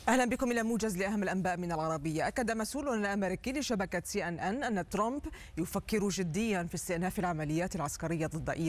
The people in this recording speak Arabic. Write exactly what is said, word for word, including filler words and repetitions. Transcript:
أهلا بكم إلى موجز لأهم الأنباء من العربية. أكد مسؤول أمريكي لشبكة سي أن أن أن ترامب يفكر جديا في استئناف العمليات العسكرية ضد إيران.